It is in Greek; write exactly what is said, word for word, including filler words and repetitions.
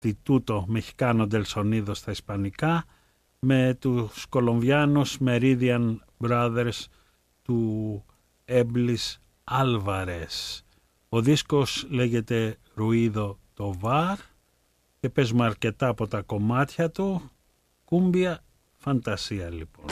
Instituto Mexicano del Sonido στα ισπανικά, με τους Κολομβιάνους Meridian Brothers του Έμπλης Άλβαρες. Ο δίσκος λέγεται Ruido Tovar και παίζουμε αρκετά από τα κομμάτια του. Κούμπια Φαντασία λοιπόν.